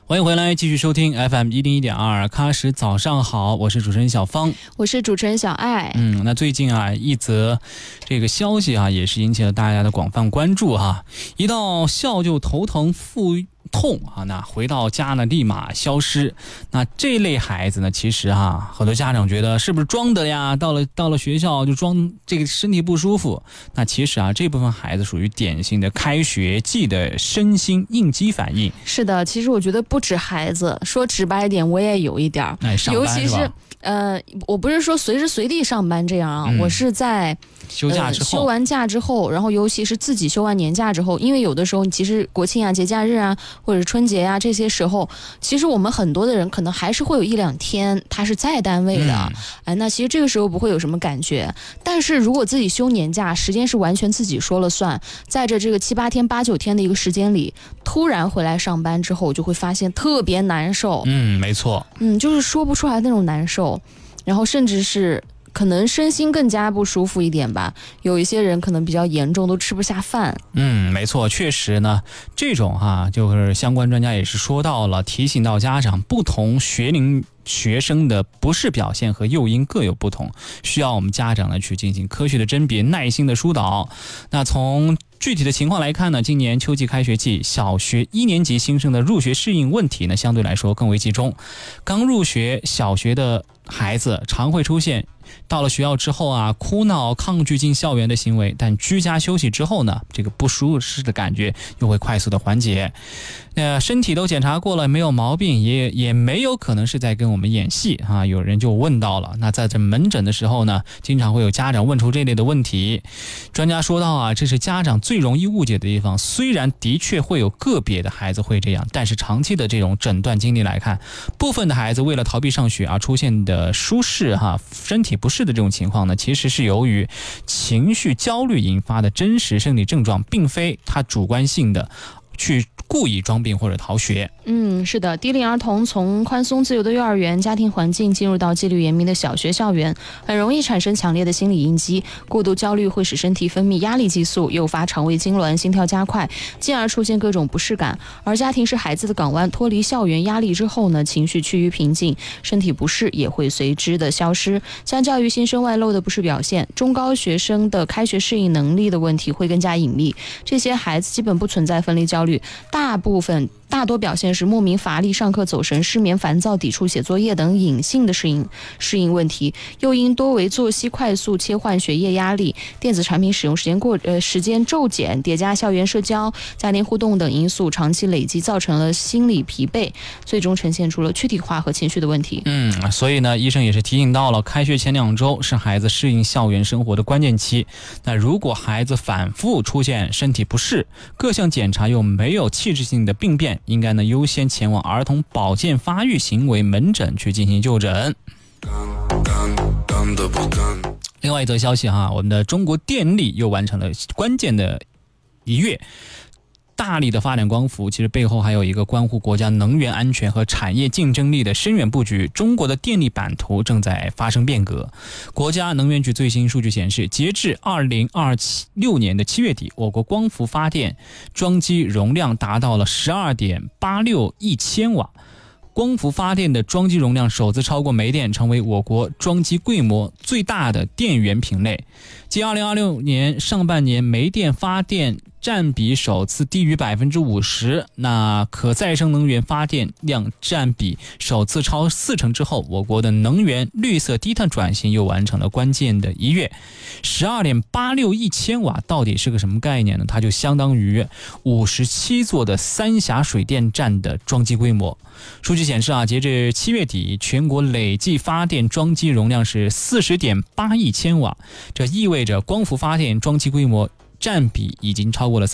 欢迎回来，继续收听 FM101.2喀什早上好，我是主持人小芳， 我是主持人小爱。 那最近啊，一则这个消息啊，也是引起了大家的广泛关注哈。一到校就头疼腹痛啊，那回到家呢立马消失。那这类孩子呢，其实啊，很多家长觉得是不是装的呀？到了学校就装这个身体不舒服。那其实啊，这部分孩子属于典型的开学季的身心应激反应。 是的，其实我觉得不止孩子，说直白一点，我也有一点儿，尤其是我不是说随时随地上班这样啊，我是在休假之后， 休完假之后，然后尤其是自己休完年假之后，因为有的时候其实国庆啊、节假日啊，或者是春节啊这些时候，其实我们很多的人可能还是会有一两天他是在单位的，那其实这个时候不会有什么感觉。但是如果自己休年假，时间是完全自己说了算，在这个7、8天、8、9天的一个时间里，突然回来上班之后，就会发现特别难受。 没错， 就是说不出来那种难受，然后甚至是可能身心更加不舒服一点吧，有一些人可能比较严重，都吃不下饭。 没错，确实呢，这种就是相关专家也是说到了，提醒到家长，不同学龄学生的不适表现和诱因各有不同，需要我们家长呢去进行科学的甄别，耐心的疏导。那从具体的情况来看呢，今年秋季开学季，小学1年级新生的入学适应问题呢，相对来说更为集中。刚入学小学的孩子常会出现到了学校之后啊，哭闹、抗拒进校园的行为，但居家休息之后呢，这个不舒适的感觉又会快速的缓解。身体都检查过了，没有毛病，也没有可能是在跟我们演戏啊。有人就问到了，那在这门诊的时候呢，经常会有家长问出这类的问题。专家说到啊，这是家长最容易误解的地方。虽然的确会有个别的孩子会这样，但是长期的这种诊断经历来看，部分的孩子为了逃避上学而出现的舒适身体不适的这种情况呢，其实是由于情绪焦虑引发的真实生理症状，并非他主观性的去故意装病或者逃学。 是的，低龄儿童从宽松自由的幼儿园家庭环境进入到纪律严明的小学校园，很容易产生强烈的心理应激。过度焦虑会使身体分泌压力激素，诱发肠胃痉挛、心跳加快，进而出现各种不适感。而家庭是孩子的港湾，脱离校园压力之后呢，情绪趋于平静，身体不适也会随之的消失。相较于新生外露的不适表现，中高学生的开学适应能力的问题会更加隐秘。这些孩子基本不存在分离焦虑，大多表现是莫名乏力、上课走神、失眠、烦躁、抵触写作业等隐性的适应问题，诱因多为作息快速切换、学业压力、电子产品使用时间骤减、叠加校园社交、家庭互动等因素长期累积，造成了心理疲惫，最终呈现出了躯体化和情绪的问题。 所以呢，医生也是提醒到了，开学前2周是孩子适应校园生活的关键期。那如果孩子反复出现身体不适，各项检查又没有器质性的病变，应该呢优先前往儿童保健发育行为门诊去进行就诊。另外一则消息我们的中国电力又完成了关键的一跃。大力的发展光伏，其实背后还有一个关乎国家能源安全和产业竞争力的深远布局。中国的电力版图正在发生变革。国家能源局最新数据显示，截至2026年的7月底，我国光伏发电装机容量达到了 12.86亿千瓦。光伏发电的装机容量首次超过煤电，成为我国装机规模最大的电源品类。继2026年上半年煤电发电占比首次低于 50%， 那可再生能源发电量占比首次超40%之后，我国的能源绿色低碳转型又完成了关键的一跃。12.86亿千瓦到底是个什么概念呢？它就相当于57座的三峡水电站的装机规模。数据显示截至7月底，全国累计发电装机容量是 40.8亿千瓦，这意味着光伏发电装机规模占比已经超过了